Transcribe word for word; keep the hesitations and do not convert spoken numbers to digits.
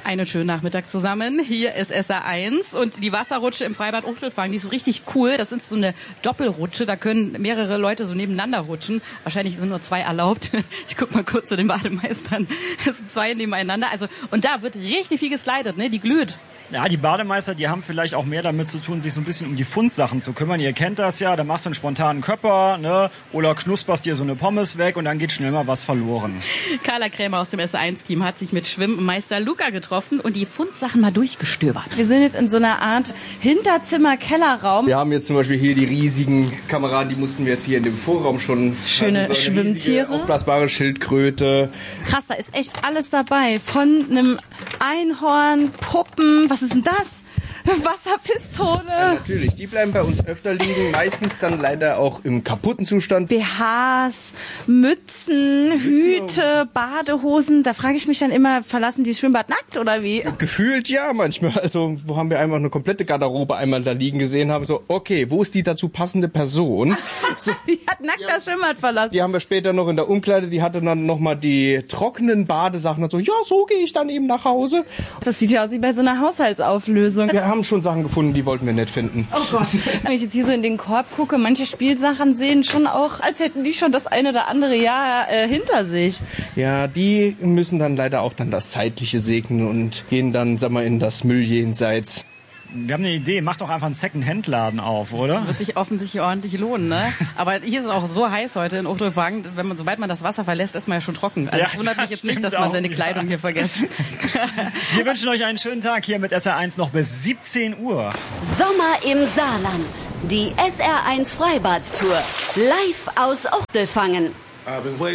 Einen schönen Nachmittag zusammen. Hier ist S R eins und die Wasserrutsche im Freibad Uchtelfang, die ist so richtig cool. Das ist so eine Doppelrutsche, da können mehrere Leute so nebeneinander rutschen. Wahrscheinlich sind nur zwei erlaubt. Ich guck mal kurz zu den Bademeistern. Es sind zwei nebeneinander. Also, und da wird richtig viel geslidet, ne? Die glüht. Ja, die Bademeister, die haben vielleicht auch mehr damit zu tun, sich so ein bisschen um die Fundsachen zu kümmern. Ihr kennt das ja, da machst du einen spontanen Köpper, ne? Oder knusperst dir so eine Pommes weg und dann geht schnell mal was verloren. Carla Krämer aus dem S R eins Team hat sich mit Schwimmmeister Luca getroffen und die Fundsachen mal durchgestöbert. Wir sind jetzt in so einer Art Hinterzimmer-Kellerraum. Wir haben jetzt zum Beispiel hier die riesigen Kameraden, die mussten wir jetzt hier in dem Vorraum schon... Schöne so Schwimmtiere. Aufblasbare Schildkröte. Krass, da ist echt alles dabei. Von einem Einhorn, Puppen, was ist denn das? Wasserpistole. Ja, natürlich, die bleiben bei uns öfter liegen, meistens dann leider auch im kaputten Zustand. B Hs, Mützen, Hüte, Badehosen. Da frage ich mich dann immer, verlassen die das Schwimmbad nackt oder wie? Gefühlt ja, manchmal. Also wo haben wir einfach eine komplette Garderobe einmal da liegen gesehen, haben so, okay, wo ist die dazu passende Person? So, die hat nackt das Schwimmbad verlassen. Die haben wir später noch in der Umkleide, die hatte dann nochmal die trockenen Badesachen und so, ja, so gehe ich dann eben nach Hause. Das sieht ja aus wie bei so einer Haushaltsauflösung. Wir haben schon Sachen gefunden, die wollten wir nicht finden. Oh Gott. Wenn ich jetzt hier so in den Korb gucke, manche Spielsachen sehen schon auch, als hätten die schon das eine oder andere Jahr äh, hinter sich. Ja, die müssen dann leider auch dann das Zeitliche segnen und gehen dann, sag mal, in das Mülljenseits. Wir haben eine Idee, mach doch einfach einen Second-Hand-Laden auf, oder? Das wird sich offensichtlich ordentlich lohnen, ne? Aber hier ist es auch so heiß heute in Uchtelfang, wenn man, sobald man das Wasser verlässt, ist man ja schon trocken. Also ja, es wundert mich jetzt nicht, dass auch. man seine Kleidung hier vergisst. Wir wünschen euch einen schönen Tag hier mit S R eins noch bis siebzehn Uhr. Sommer im Saarland. Die S R eins Freibad-Tour. Live aus Uchtelfangen.